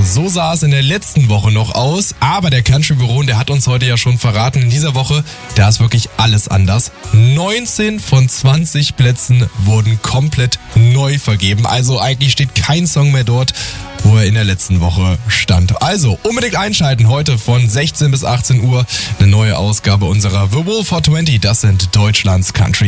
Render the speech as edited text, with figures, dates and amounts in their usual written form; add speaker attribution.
Speaker 1: So sah es in der letzten Woche noch aus, aber der Country Baron, der hat uns heute ja schon verraten, in dieser Woche, da ist wirklich alles anders. 19 von 20 Plätzen wurden komplett neu vergeben, also eigentlich steht kein Song mehr dort, wo er in der letzten Woche stand. Also unbedingt einschalten, heute von 16 bis 18 Uhr eine neue Ausgabe unserer The Wolf Hot 20, das sind Deutschlands Country